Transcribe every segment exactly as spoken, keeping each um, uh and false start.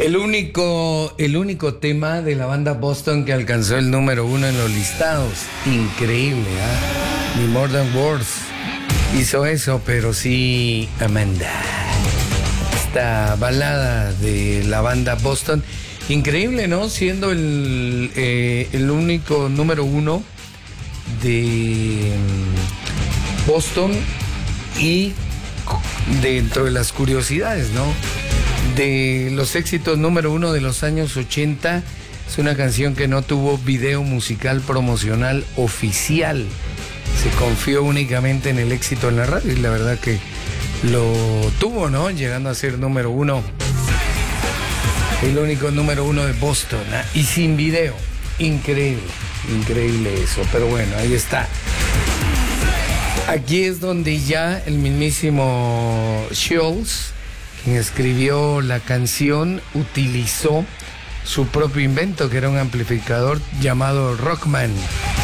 El único, el único tema de la banda Boston que alcanzó el número uno en los listados. Increíble, ¿ah? ¿eh? Ni More Than Words hizo eso, pero sí Amanda. Esta balada de la banda Boston. Increíble, ¿no? Siendo el, eh, el único número uno de Boston y dentro de las curiosidades, ¿no? De los éxitos número uno de los años ochenta, es una canción que no tuvo video musical promocional oficial. Se confió únicamente en el éxito en la radio y la verdad que lo tuvo, ¿no? Llegando a ser número uno. El único número uno de Boston, ¿eh? Y sin video. Increíble, increíble eso. Pero bueno, ahí está. Aquí es donde ya el mismísimo Schultz, quien escribió la canción, utilizó su propio invento, que era un amplificador llamado Rockman,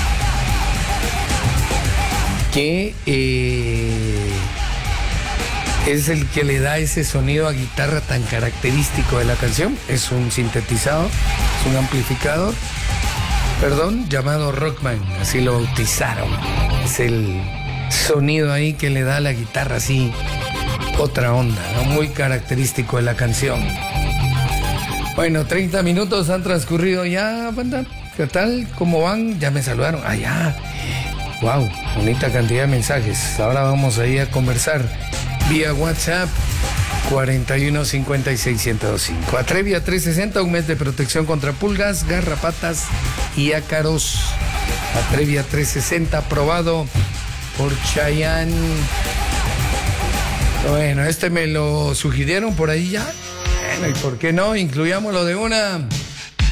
que eh, es el que le da ese sonido a guitarra tan característico de la canción. Es un sintetizador, es un amplificador, perdón, llamado Rockman, así lo bautizaron. Es el sonido ahí que le da a la guitarra así otra onda, ¿no? Muy característico de la canción. Bueno, treinta minutos han transcurrido ya, banda. ¿Qué tal? ¿Cómo van? Ya me saludaron. Ah, ya. Wow, bonita cantidad de mensajes. Ahora vamos ahí a conversar vía WhatsApp cuarenta y uno cincuenta y seis ciento cinco. Atrevia trescientos sesenta, un mes de protección contra pulgas, garrapatas y ácaros. Atrevia trescientos sesenta, aprobado por Chayanne. Bueno, este me lo sugirieron por ahí ya. Bueno, ¿y por qué no? Incluyámoslo de una.